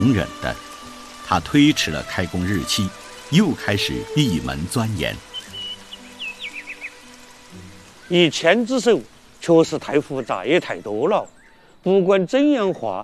容忍的。他推迟了开工日期，又开始闭门钻研。 一签之手确实太复杂也太多了，不管怎样画，